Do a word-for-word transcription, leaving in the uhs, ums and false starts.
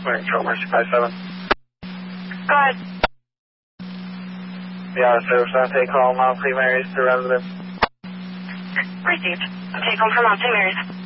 Morning, Control, Mercy five seven. Go ahead. Yeah, service on take call, Mount Saint Mary's to residence. Received. Take home for Mount Saint Mary's.